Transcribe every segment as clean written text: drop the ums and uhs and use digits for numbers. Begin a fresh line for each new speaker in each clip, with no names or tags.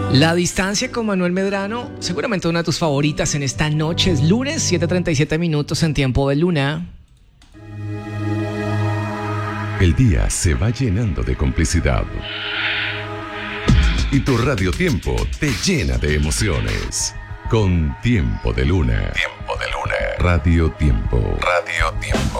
La distancia con Manuel Medrano, seguramente una de tus favoritas en esta noche. Es lunes, 7:37 minutos en tiempo de luna.
El día se va llenando de complicidad. Y tu radiotiempo te llena de emociones. Con Tiempo de Luna. Tiempo de Luna. Radio Tiempo. Radio Tiempo.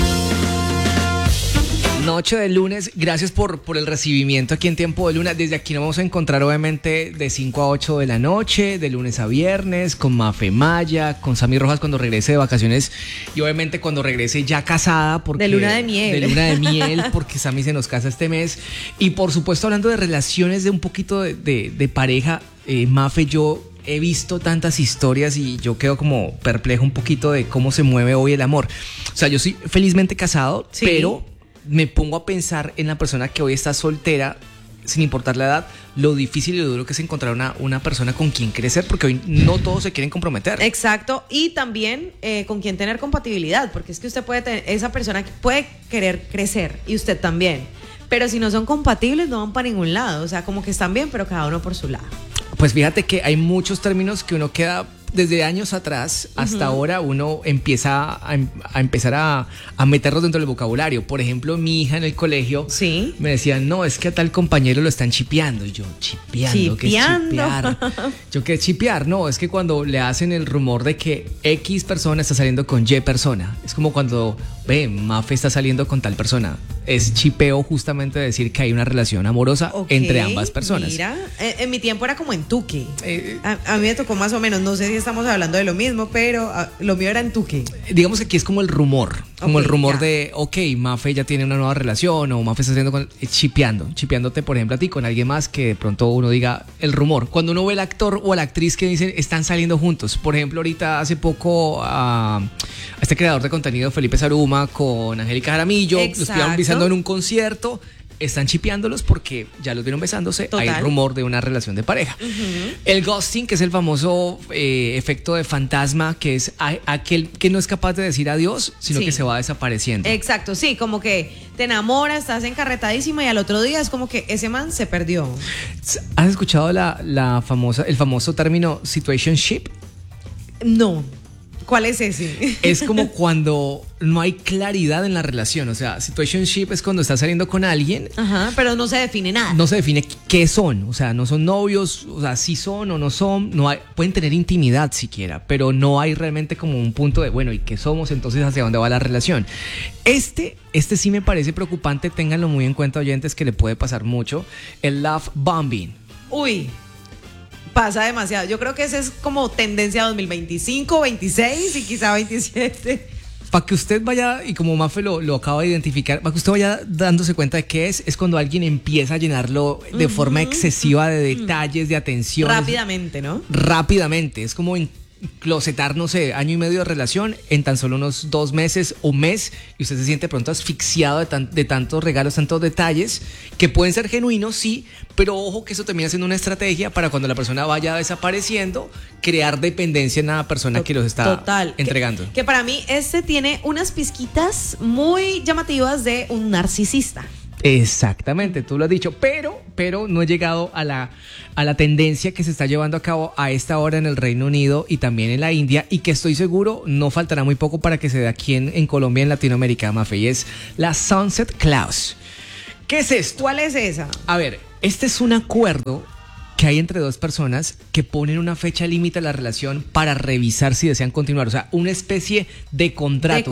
Noche de lunes, gracias por el recibimiento aquí en Tiempo de Luna. Desde aquí nos vamos a encontrar obviamente de 5 a 8 de la noche, de lunes a viernes, con Mafe Maya, con Sammy Rojas cuando regrese de vacaciones y obviamente cuando regrese ya casada. Porque,
de luna de miel.
De luna de miel, porque Sammy se nos casa este mes. Y por supuesto hablando de relaciones, de un poquito de pareja, Mafe, yo he visto tantas historias y yo quedo como perplejo un poquito de cómo se mueve hoy el amor. O sea, yo soy felizmente casado, sí, pero me pongo a pensar en la persona que hoy está soltera, sin importar la edad, lo difícil y lo duro que es encontrar una persona con quien crecer, porque hoy no todos se quieren comprometer.
Exacto, y también con quien tener compatibilidad, porque es que usted puede tener, esa persona puede querer crecer y usted también, pero si no son compatibles no van para ningún lado, o sea, como que están bien, pero cada uno por su lado.
Pues fíjate que hay muchos términos que uno queda desde años atrás hasta ahora uno empieza a empezar a meterlos dentro del vocabulario. Por ejemplo, mi hija en el colegio me decía, no, es que a tal compañero lo están chipeando. Y yo, ¿chipeando? ¿Qué es chipear? Yo, ¿qué es chipear? No, es que cuando le hacen el rumor de que X persona está saliendo con Y persona. Es como cuando, Mafe está saliendo con tal persona. Es chipeo justamente decir que hay una relación amorosa entre ambas personas.
Mira, en mi tiempo era como entuque. A mí me tocó más o menos, no sé si estamos hablando de lo mismo, pero lo mío era entuque.
Digamos que aquí es como el rumor, el rumor de, Mafe ya tiene una nueva relación o Mafe está haciendo chipeándote, por ejemplo, a ti con alguien más que de pronto uno diga el rumor. Cuando uno ve al actor o a la actriz que dicen están saliendo juntos, por ejemplo, ahorita hace poco a este creador de contenido Felipe Saruma con Angélica Jaramillo, los estuvieron besando en un concierto. Están chipeándolos porque ya los vieron besándose. Total. Hay rumor de una relación de pareja. El ghosting, que es el famoso efecto de fantasma, que es aquel que no es capaz de decir adiós, sino que se va desapareciendo.
Exacto, sí, como que te enamoras, estás encarretadísima y al otro día es como que ese man se perdió.
¿Has escuchado el famoso término situationship?
No. ¿Cuál es ese?
Es como cuando no hay claridad en la relación. O sea, situationship es cuando estás saliendo con alguien.
Ajá, pero no se define nada.
No se define qué son. O sea, no son novios. O sea, sí son o no son. Pueden tener intimidad siquiera, pero no hay realmente como un punto de, bueno, ¿y qué somos? Entonces, ¿hacia dónde va la relación? Este sí me parece preocupante. Ténganlo muy en cuenta, oyentes, que le puede pasar mucho. El love bombing.
Uy. Pasa demasiado. Yo creo que esa es como tendencia 2025, 26 y quizá 27.
Para que usted vaya, y como Mafe lo acaba de identificar, para que usted vaya dándose cuenta de qué es cuando alguien empieza a llenarlo de forma excesiva de detalles, de atención.
Rápidamente, ¿no?
Rápidamente. Es como closetar, no sé, año y medio de relación en tan solo unos 2 meses o mes, y usted se siente pronto asfixiado de tantos regalos, tantos detalles que pueden ser genuinos, sí, pero ojo que eso termina siendo una estrategia para cuando la persona vaya desapareciendo, crear dependencia en la persona que los está entregando.
Que para mí tiene unas pizquitas muy llamativas de un narcisista.
Exactamente, tú lo has dicho, pero no he llegado a la tendencia que se está llevando a cabo a esta hora en el Reino Unido y también en la India, y que estoy seguro no faltará muy poco para que se dé aquí en Colombia, en Latinoamérica, Mafe, y es la Sunset Clause. ¿Qué es esto?
¿Cuál es esa?
A ver, este es un acuerdo que hay entre dos personas que ponen una fecha límite a la relación para revisar si desean continuar. O sea, una especie de contrato.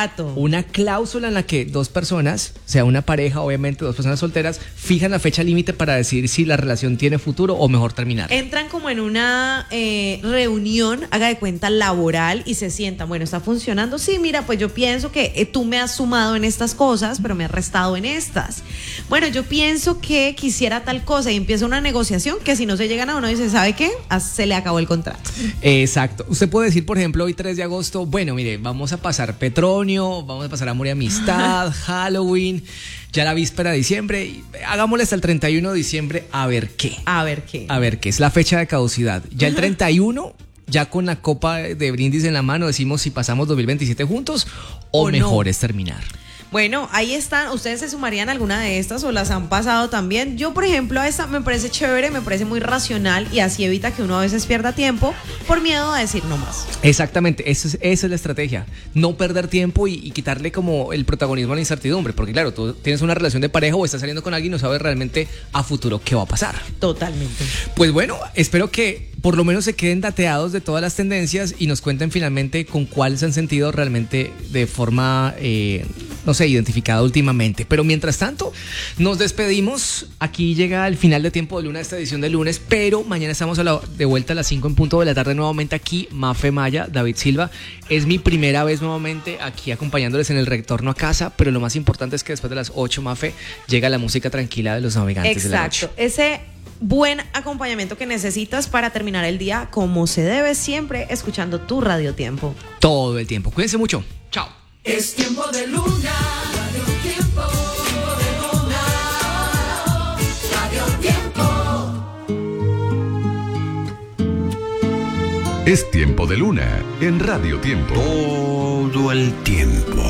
Una cláusula en la que dos personas, sea una pareja, obviamente dos personas solteras, fijan la fecha límite para decidir si la relación tiene futuro o mejor terminar.
Entran como en una reunión, haga de cuenta, laboral, y se sientan, bueno, ¿está funcionando? Sí, mira, pues yo pienso que tú me has sumado en estas cosas, pero me has restado en estas. Bueno, yo pienso que quisiera tal cosa, y empieza una negociación que si no se llegan a uno dice, ¿sabe qué? Se le acabó el contrato.
Exacto. Usted puede decir, por ejemplo, hoy 3 de agosto, bueno, mire, vamos a pasar Petronio, vamos a pasar Amor y Amistad, Halloween, ya la víspera de diciembre, hagámosle hasta el 31 de diciembre a ver qué.
A ver qué.
A ver qué, es la fecha de caducidad. Ya el 31, ya con la copa de brindis en la mano, decimos si pasamos 2027 juntos o mejor es terminar.
Bueno, ahí están. ¿Ustedes se sumarían a alguna de estas o las han pasado también? Yo, por ejemplo, a esta me parece chévere, me parece muy racional y así evita que uno a veces pierda tiempo por miedo a decir no más.
Exactamente, esa es la estrategia. No perder tiempo y quitarle como el protagonismo a la incertidumbre. Porque claro, tú tienes una relación de pareja o estás saliendo con alguien y no sabes realmente a futuro qué va a pasar.
Totalmente.
Pues bueno, espero que por lo menos se queden dateados de todas las tendencias y nos cuenten finalmente con cuál se han sentido realmente de forma, no sé, identificada últimamente. Pero mientras tanto, nos despedimos. Aquí llega el final de Tiempo de Luna, esta edición de lunes, pero mañana estamos de vuelta a las 5 en punto de la tarde nuevamente aquí. Mafe Maya, David Silva. Es mi primera vez nuevamente aquí acompañándoles en el retorno a casa, pero lo más importante es que después de las 8, Mafe, llega la música tranquila de los navegantes de la noche.
Exacto, ese buen acompañamiento que necesitas para terminar el día como se debe, siempre escuchando tu Radio Tiempo.
Todo el tiempo. Cuídense mucho. Chao.
Es tiempo de luna, Radio Tiempo, tiempo de luna, Radio Tiempo.
Es Tiempo de Luna en Radio Tiempo.
Todo el tiempo.